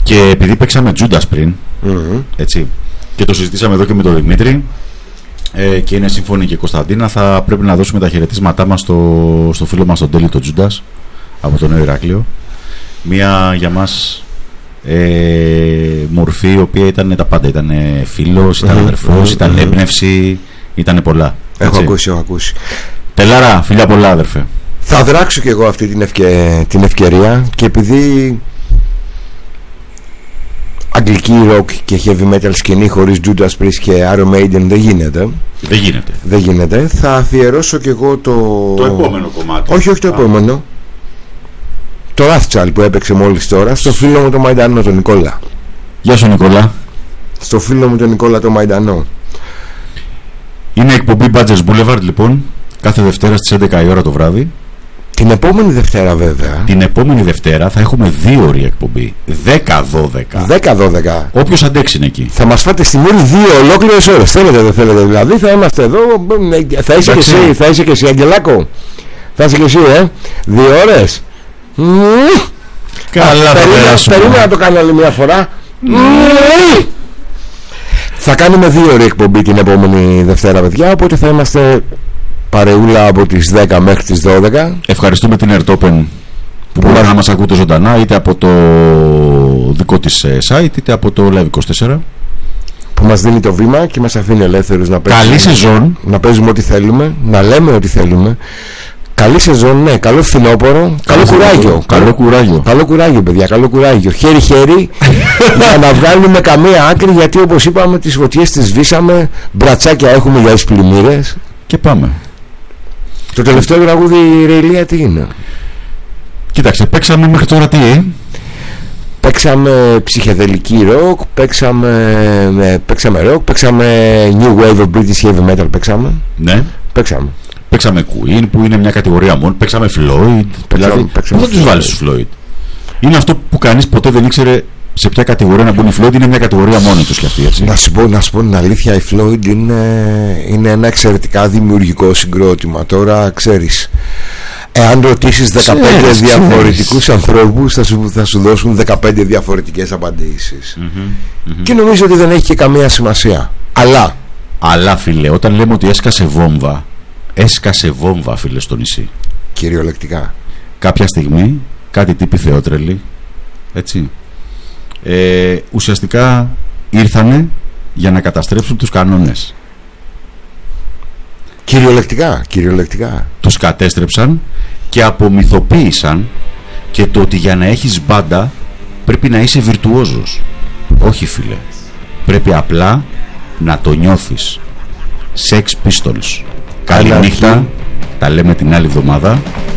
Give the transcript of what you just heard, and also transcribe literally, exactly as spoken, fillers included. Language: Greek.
Και επειδή παίξαμε Τζούντας πριν, Mm-hmm. έτσι, και το συζητήσαμε εδώ και με τον Δημήτρη, ε, και είναι σύμφωνη και η Κωνσταντίνα, θα πρέπει να δώσουμε τα χαιρετίσματά μας στο, στο φίλο μας τον Τέλη τον Τζούντας από το Νέο Ηράκλειο. Μια για μας ε, μορφή η οποία ήταν τα πάντα. Ήταν φίλος, ήταν mm-hmm. αδερφός, mm-hmm. ήταν έμπνευση, ήταν πολλά. Έχω έτσι. ακούσει, έχω ακούσει. Τελάρα, φιλιά πολλά, αδερφέ. Θα δράξω κι εγώ αυτή την, ευκαι... την ευκαιρία, και επειδή αγγλική rock και heavy metal σκηνή χωρίς Judas Priest και Iron Maiden δεν γίνεται. Δεν γίνεται. Δεν γίνεται. Θα αφιερώσω κι εγώ το... Το επόμενο κομμάτι. Όχι, όχι το Α. επόμενο. Το Rothschild που έπαιξε μόλις τώρα, στο φίλο μου τον Μαϊντανό, τον Νικόλα. Γεια σου Νικόλα. Στο φίλο μου τον Νικόλα τον Μαϊντανό. Είναι εκπομπή Badgers Boulevard λοιπόν, κάθε Δευτέρα στις έντεκα η ώρα το βράδυ. Την επόμενη Δευτέρα βέβαια. Την επόμενη Δευτέρα θα έχουμε δύο ώρη εκπομπή. δέκα δώδεκα. δέκα δώδεκα. Όποιος αντέξει είναι εκεί. Θα μας φάτε στη μούρη δύο ολόκληρες ώρες. Θέλετε, δεν θέλετε δηλαδή. Θα είμαστε εδώ. Θα είσαι και εσύ, θα είσαι και εσύ, Αγγελάκο. Θα είσαι και εσύ, ε. Δύο ώρες. Καλά, θα περάσουμε. Περίμενα να το κάνω άλλη μια φορά. Θα κάνουμε δύο ώρες εκπομπή την επόμενη Δευτέρα, παιδιά. Οπότε θα είμαστε παρεούλα από τις δέκα μέχρι τις δώδεκα. Ευχαριστούμε την Ερτόπεν που μπορεί να μας ακούτε ζωντανά, είτε από το δικό της site είτε από το Live είκοσι τέσσερα, που μας δίνει το βήμα και μας αφήνει ελεύθερους να παίζουμε. Καλή σεζόν. Να παίζουμε ό,τι θέλουμε, να λέμε ό,τι θέλουμε. Καλή σεζόν, ναι, καλό φθινόπωρο. Καλό κουράγιο. Καλό κουράγιο. Καλό κουράγιο, παιδιά, καλό κουράγιο. Χέρι-χέρι για να βγάλουμε καμία άκρη, γιατί όπως είπαμε, τις φωτιές τις σβήσαμε. Μπρατσάκια έχουμε για τις πλημμύρες. Και πάμε. Το τελευταίο τραγούδι, ρε Ηλία, τι είναι? Κοίταξε, παίξαμε μέχρι τώρα τι, ε? Παίξαμε ψυχεδελική rock, παίξαμε, παίξαμε rock, παίξαμε new wave of British heavy metal, παίξαμε. Ναι. Παίξαμε. Παίξαμε Queen που είναι μια κατηγορία μόνο, παίξαμε Floyd. Παίξαμε, δηλαδή, παίξαμε πού θα τους βάλεις τους Floyd? Είναι αυτό που κανείς ποτέ δεν ήξερε σε ποια κατηγορία να μπουν οι Floyd, είναι μια κατηγορία μόνη τους κι αυτή, έτσι. Να σου πω, να σου πω την αλήθεια, οι Floyd είναι, είναι ένα εξαιρετικά δημιουργικό συγκρότημα. Τώρα ξέρεις, εάν ρωτήσεις δεκαπέντε ξέρεις, διαφορετικούς ξέρεις. ανθρώπους θα σου, θα σου δώσουν δεκαπέντε διαφορετικές απαντήσεις. Mm-hmm, mm-hmm. Και νομίζω ότι δεν έχει και καμία σημασία. Αλλά Αλλά φίλε, όταν λέμε ότι έσκασε βόμβα, έσκασε βόμβα, φίλε, στο νησί. Κυριολεκτικά. Κάποια στιγμή κάτι τύποι θεότρελοι, έτσι, ε, ουσιαστικά ήρθανε για να καταστρέψουν τους κανόνες. Κυριολεκτικά, κυριολεκτικά. Τους κατέστρεψαν και απομυθοποίησαν και το ότι για να έχεις μπάντα πρέπει να είσαι βιρτουόζος. Όχι φίλε, πρέπει απλά να το νιώθεις. Sex Pistols. Καληνύχτα, τα λέμε την άλλη εβδομάδα.